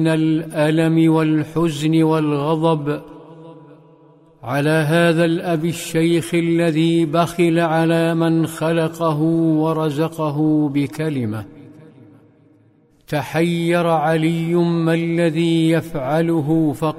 الألم والحزن والغضب على هذا الأب الشيخ الذي بخل على من خلقه ورزقه بكلمة. تحير علي ما الذي يفعله، فقال: